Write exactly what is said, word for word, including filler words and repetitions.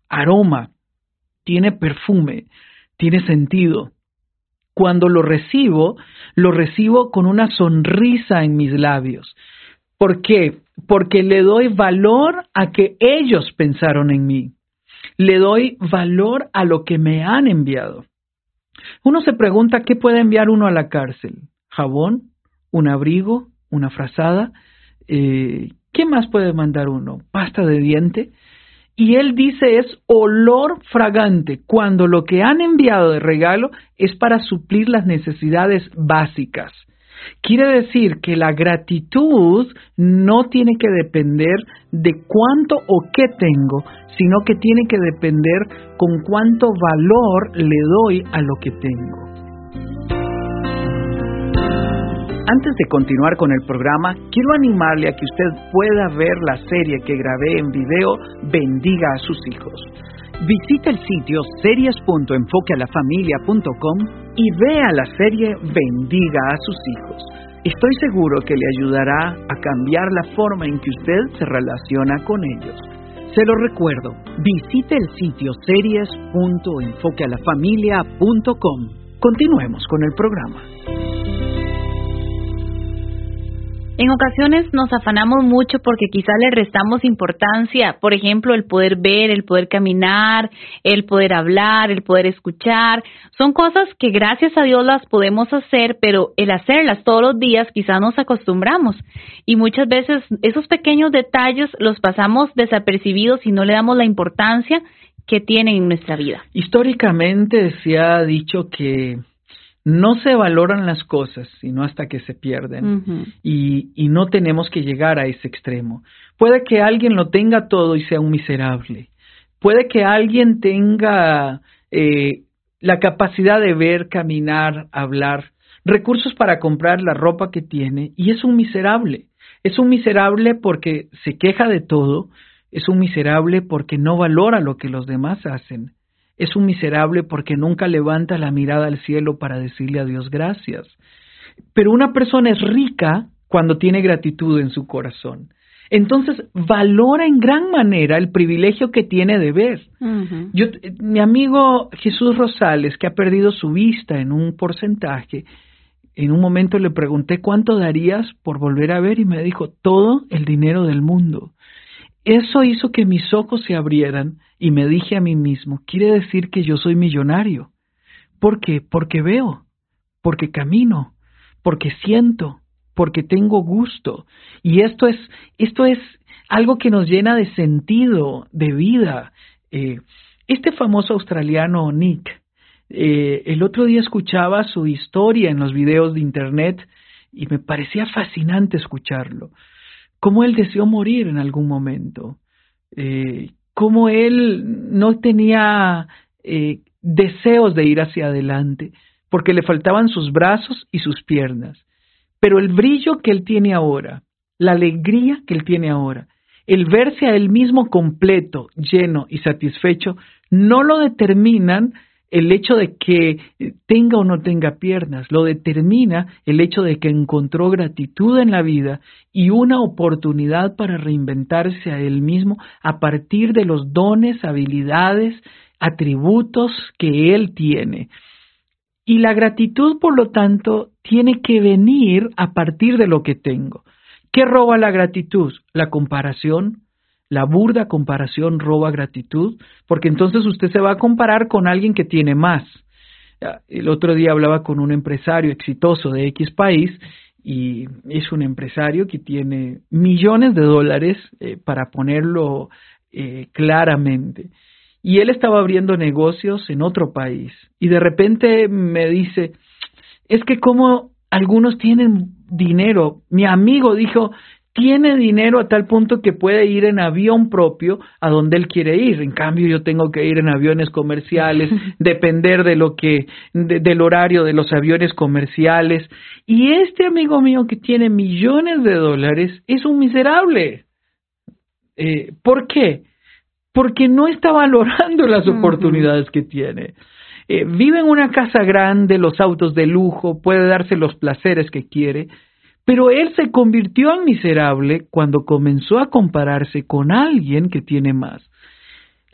aroma, tiene perfume, tiene sentido. Cuando lo recibo, lo recibo con una sonrisa en mis labios. ¿Por qué? Porque le doy valor a que ellos pensaron en mí. Le doy valor a lo que me han enviado. Uno se pregunta, ¿qué puede enviar uno a la cárcel? ¿Jabón? ¿Un abrigo? ¿Una frazada? Eh, ¿Qué más puede mandar uno? ¿Pasta de diente? Y él dice es olor fragante, cuando lo que han enviado de regalo es para suplir las necesidades básicas. Quiere decir que la gratitud no tiene que depender de cuánto o qué tengo, sino que tiene que depender con cuánto valor le doy a lo que tengo. Antes de continuar con el programa, quiero animarle a que usted pueda ver la serie que grabé en video Bendiga a sus hijos. Visite el sitio series punto enfoque a la familia punto com y vea la serie Bendiga a sus hijos. Estoy seguro que le ayudará a cambiar la forma en que usted se relaciona con ellos. Se lo recuerdo, visite el sitio series punto enfoque a la familia punto com. Continuemos con el programa. En ocasiones nos afanamos mucho porque quizás le restamos importancia, por ejemplo, el poder ver, el poder caminar, el poder hablar, el poder escuchar. Son cosas que gracias a Dios las podemos hacer, pero el hacerlas todos los días quizás nos acostumbramos. Y muchas veces esos pequeños detalles los pasamos desapercibidos y no le damos la importancia que tienen en nuestra vida. Históricamente se ha dicho que no se valoran las cosas, sino hasta que se pierden. Uh-huh. Y, y no tenemos que llegar a ese extremo. Puede que alguien lo tenga todo y sea un miserable. Puede que alguien tenga eh, la capacidad de ver, caminar, hablar, recursos para comprar la ropa que tiene, y es un miserable. Es un miserable porque se queja de todo, es un miserable porque no valora lo que los demás hacen. Es un miserable porque nunca levanta la mirada al cielo para decirle a Dios gracias. Pero una persona es rica cuando tiene gratitud en su corazón. Entonces valora en gran manera el privilegio que tiene de ver. Uh-huh. Yo, mi amigo Jesús Rosales, que ha perdido su vista en un porcentaje, en un momento le pregunté ¿cuánto darías por volver a ver? Y me dijo todo el dinero del mundo. Eso hizo que mis ojos se abrieran y me dije a mí mismo, quiere decir que yo soy millonario. ¿Por qué? Porque veo, porque camino, porque siento, porque tengo gusto. Y esto es, esto es algo que nos llena de sentido, de vida. Eh, este famoso australiano Nick, eh, el otro día escuchaba su historia en los videos de internet y me parecía fascinante escucharlo. Cómo él deseó morir en algún momento, eh, cómo él no tenía eh, deseos de ir hacia adelante, porque le faltaban sus brazos y sus piernas. Pero el brillo que él tiene ahora, la alegría que él tiene ahora, el verse a él mismo completo, lleno y satisfecho, no lo determinan el hecho de que tenga o no tenga piernas, lo determina el hecho de que encontró gratitud en la vida y una oportunidad para reinventarse a él mismo a partir de los dones, habilidades, atributos que él tiene. Y la gratitud, por lo tanto, tiene que venir a partir de lo que tengo. ¿Qué roba la gratitud? La comparación. La burda comparación roba gratitud, porque entonces usted se va a comparar con alguien que tiene más. El otro día hablaba con un empresario exitoso de X país y es un empresario que tiene millones de dólares, eh, para ponerlo eh, claramente. Y él estaba abriendo negocios en otro país y de repente me dice, es que como algunos tienen dinero. Mi amigo dijo, tiene dinero a tal punto que puede ir en avión propio a donde él quiere ir. En cambio, yo tengo que ir en aviones comerciales, depender de lo que, de, del horario de los aviones comerciales. Y este amigo mío que tiene millones de dólares es un miserable. Eh, ¿Por qué? Porque no está valorando las oportunidades uh-huh. que tiene. Eh, vive en una casa grande, los autos de lujo, puede darse los placeres que quiere. Pero él se convirtió en miserable cuando comenzó a compararse con alguien que tiene más.